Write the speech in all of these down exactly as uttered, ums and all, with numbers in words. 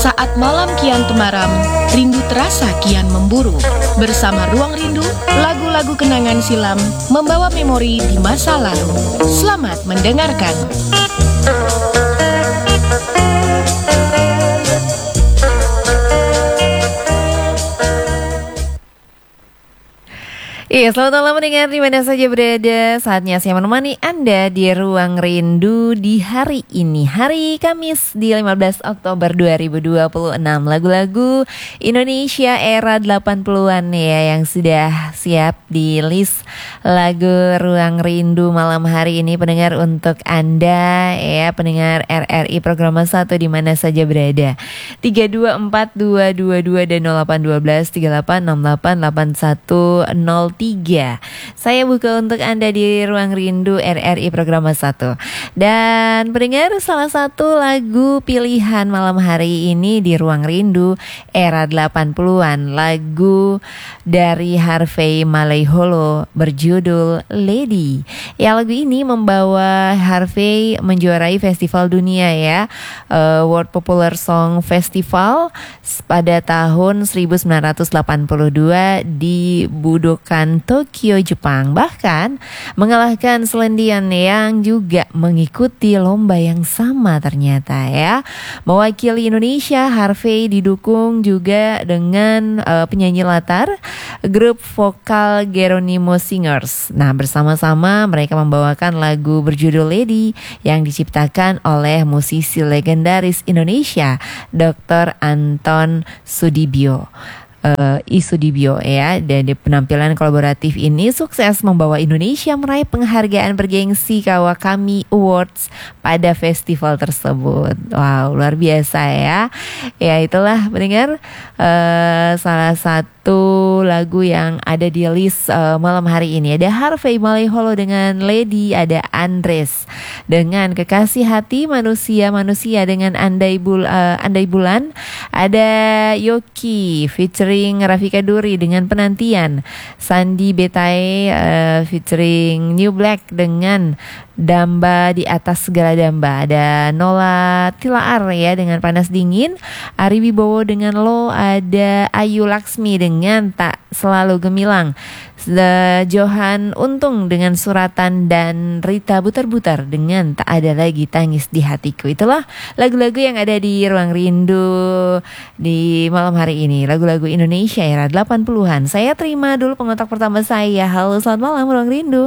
Saat malam kian temaram, rindu terasa kian memburu. Bersama Ruang Rindu, lagu-lagu kenangan silam membawa memori di masa lalu. Selamat mendengarkan. Iya, selamat malam mendengar di mana saja berada. Saatnya saya menemani Anda di Ruang Rindu di hari ini, hari Kamis di lima belas Oktober dua ribu dua puluh enam. Lagu-lagu Indonesia era delapan puluhan ya yang sudah siap di list lagu Ruang Rindu malam hari ini, pendengar, untuk Anda ya, pendengar R R I program satu di mana saja berada. Tiga dua empat dua dua dua dan nol delapan satu dua tiga delapan enam delapan delapan satu nol tiga. Saya buka untuk Anda di Ruang Rindu R R I program satu. Dan pendengar, salah satu lagu pilihan malam hari ini di Ruang Rindu era delapan puluhan, lagu dari Harvey Malaiholo berjudul Lady. Ya, lagu ini membawa Harvey menjuarai festival dunia ya, uh, World Popular Song Festival pada tahun seribu sembilan ratus delapan puluh dua di Budokan, Tokyo, Jepang. Bahkan mengalahkan Selendian yang juga mengikuti lomba yang sama ternyata ya. Mewakili Indonesia, Harvey didukung juga dengan uh, penyanyi latar grup vokal Geronimo Singers. Nah, bersama-sama mereka membawakan lagu berjudul Lady yang diciptakan oleh musisi legendaris Indonesia, doktor Anton Sudibyo. Uh, Isudibyo ya. Dan di penampilan kolaboratif ini sukses membawa Indonesia meraih penghargaan bergengsi Kawakami Awards pada festival tersebut. Wow, luar biasa ya. Ya, itulah pendengar uh, salah satu lagu yang ada di list uh, malam hari ini. Ada Harvey Malaiholo dengan Lady, ada Andres dengan Kekasih Hati, Manusia-Manusia dengan Andai, Bul, uh, Andai Bulan, ada Yoki featuring Rafika Duri dengan Penantian, Sandi Betae uh, featuring New Black dengan Damba di Atas Segala Damba, ada Nola Tilaar ya dengan Panas Dingin, Ari Wibowo dengan Lo, ada Ayu Laksmi dengan Tak Selalu Gemilang, The Johan Untung dengan Suratan, dan Rita Butar-Butar dengan Tak Ada Lagi Tangis di Hatiku. Itulah lagu-lagu yang ada di Ruang Rindu di malam hari ini, lagu-lagu Indonesia era delapan puluhan. Saya terima dulu pengontak pertama saya. Halo, selamat malam Ruang Rindu.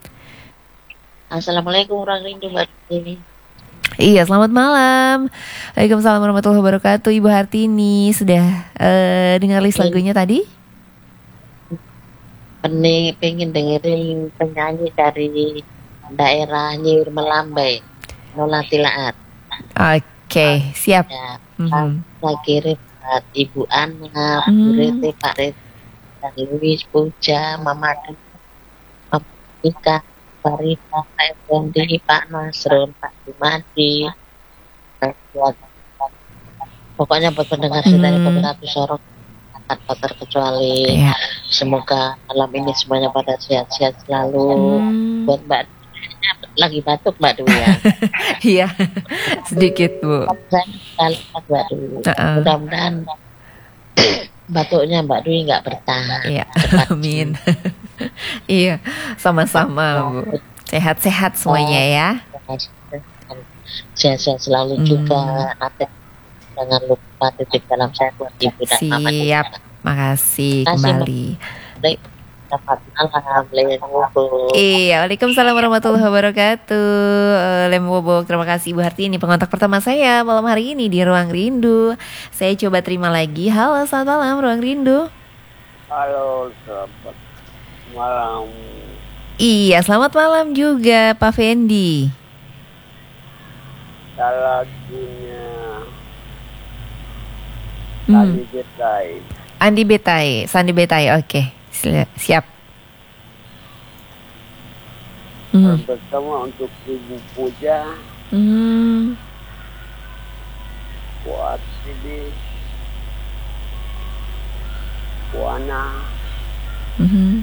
Assalamualaikum Ruang Rindu Mbak Dini. Iya, selamat malam. Waalaikumsalam warahmatullahi wabarakatuh. Ibu Hartini sudah uh, dengar list lagunya tadi? Pening, pengen dengerin penyanyi dari daerah Nyir Melambai, Nola Tilaar. Oke, okay, siap. Ya, mm-hmm. Saya kirim buat Ibu Ana, mm. Bu Rete, Pak Rete, dan Luis, Puja, Mama Mama Ika, Pak Rita, Pak Effendi, Pak Nasrul, Pak Jumadi. Pokoknya buat pendengar mm. dari Kopi Sorok tanpa terkecuali, yeah. Semoga malam ini semuanya pada sehat-sehat selalu. mm. Buat Mbak lagi batuk Mbak Dwi ya. Iya, sedikit Bu. Mbak Dwi. Uh-uh. Mudah-mudahan batuknya Mbak Dwi nggak bertahan. Iya, amin. Iya, sama-sama Bu. Sehat-sehat semuanya ya. Sehat-sehat selalu hmm. juga. Nanti jangan lupa titip dalam saya buat Ibu dan Mama. Siap, makasih kembali. Baik. Iya, waalaikumsalam warahmatullahi wabarakatuh. Lem Wobok, terima kasih Ibu Hartini, pengontak pertama saya malam hari ini di Ruang Rindu. Saya coba terima lagi. Halo, selamat malam Ruang Rindu. Halo, selamat malam. Iya, selamat malam juga Pak Fendi. Lagunya hmm. Andi Betai. Andi Betai, Sandi Betai, oke. Okay. Siap. Hmm. Pertama untuk Ibu Puja, hmm. buat Sidi, Wana, hmm.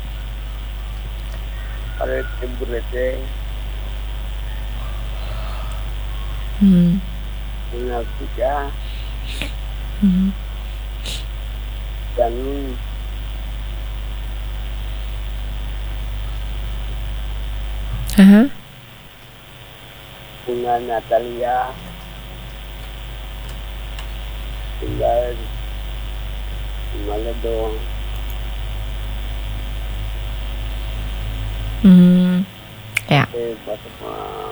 Parete Burete, hmm. Punya Puja, Hmm. dan Aha. Bunga Natalia tinggal di Maledong. Hmm. Ya. Eh, Batam.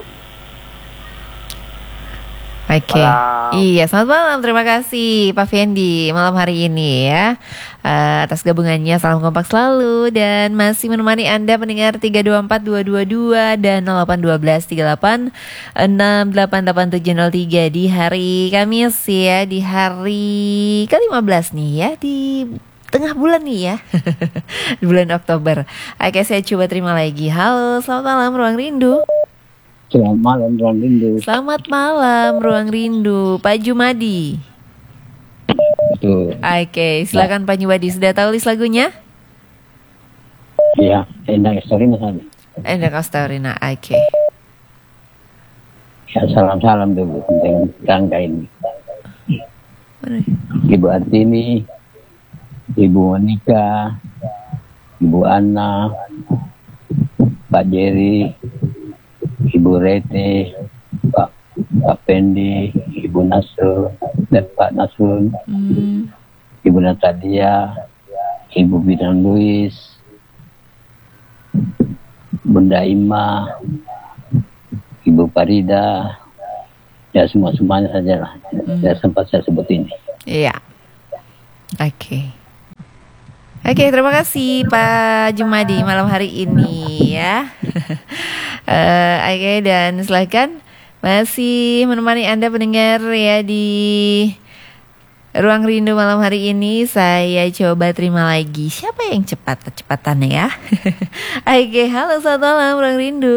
Oke, Malam. iya selamat malam, terima kasih Pak Fendi malam hari ini ya uh, atas gabungannya, salam kompak selalu dan masih menemani Anda pendengar tiga dua empat dua dua dua dan nol delapan satu dua tiga delapan enam delapan delapan tujuh nol tiga di hari Kamis ya, di hari ke lima belas nih ya, di tengah bulan nih ya, di bulan Oktober. Oke, saya coba terima lagi. Halo, selamat malam Ruang Rindu. Selamat malam Ruang Rindu. Selamat malam Ruang Rindu, Pak Jumadi. Betul. Oke, silakan Pak Jumadi. Sudah tahu list lagunya? Iya, Endah Estorina sana. Endah Kastorina. Oke. Ya, salam-salam dulu dengan rangka ini. Mana? Ibu Artini, Ibu Monika, Ibu Ana, Pak Jerry, Ibu Rete, Pak Pak Pendi, Ibu Nasrul, dan Pak Nasrul, Hmm. Ibu Natalia, Ibu Bidang Luis, Bunda Ima, Ibu Farida, ya semua-semuanya saja lah. Ya sempat saya sebut ini. Iya. Oke. Oke, terima kasih Pak Jumadi malam hari ini ya. Eh, Oke, dan silakan masih menemani Anda pendengar ya di Ruang Rindu malam hari ini. Saya coba terima lagi. Siapa yang cepat kecepatannya ya? Oke, halo selamat malam Ruang Rindu.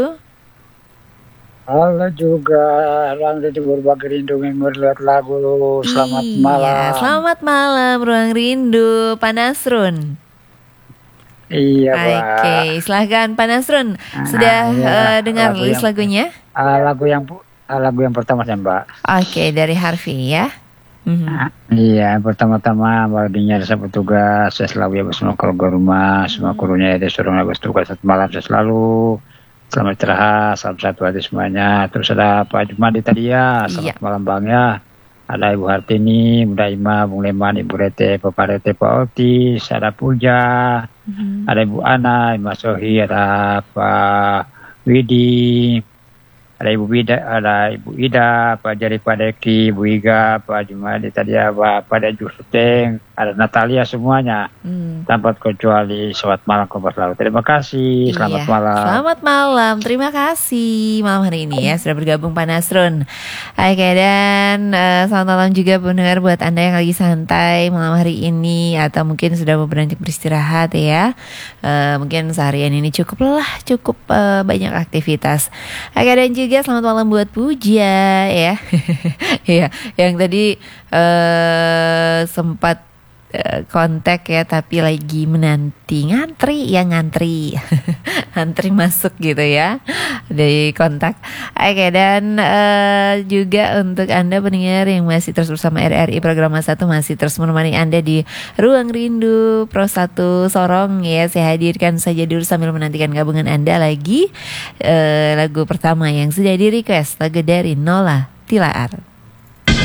Halo juga, Ruang Rindu berbagi rindu melihat lagu. Selamat Iya, malam. selamat malam Ruang Rindu, Pak Nasrun. Iya, Pak. Oke, silahkan Pak Nasrun. Sudah iya. eh, dengar Lagu list yang- lagunya? Ah, lagu yang pu- ah, lagu yang pertama ya, Mbak. Oke, dari Harvey ya. Mhm. Ah, iya, pertama-tama baginya rasa petugas, saya selalu ya bersama keluarga rumah, semua kurunya ya disuruh bertugas satu malam saya selalu. Selamat istirahat, salam satu hati semuanya. Terus ada Pak Jumadi tadi ya, selamat Iya. malam Bang ya. Ada Ibu Hartini, Bunda Ima, Bung Leman, Ibu Rete, Bapak Rete, Pak Otis, ada Puja, Mhm. ada Ibu Ana, Ibu Sohi, ada Pak Widi, ada Ibu Bida, ada Ibu Ida, Pak Jari, Pak Deki, Ibu Iga, Pak Jumadi tadi ya, Pak Pada Jusuteng, ada Natalia semuanya, Hmm. tanpa kecuali. Selamat malam kabar selalu. Terima kasih. Selamat Iya. malam. Selamat malam. Terima kasih malam hari ini ya sudah bergabung Pak Nasrun. Oke, dan eh, selamat malam juga pendengar buat Anda yang lagi santai malam hari ini atau mungkin sudah mau beranjak beristirahat ya. Eh, mungkin seharian ini cukup lelah, cukup eh, banyak aktivitas. Oke, dan juga selamat malam buat Puja ya. Ya, yang tadi eh sempat eh, kontak ya tapi lagi menanti ngantri ya ngantri ngantri masuk gitu ya dari kontak. Oke, dan eh, juga untuk Anda pendengar yang masih terus bersama R R I Program satu masih terus menemani Anda di Ruang Rindu Pro satu Sorong ya, saya hadirkan saja dulu sambil menantikan gabungan Anda lagi. Eh, lagu pertama yang sudah di request, lagu dari Nola Tilaar.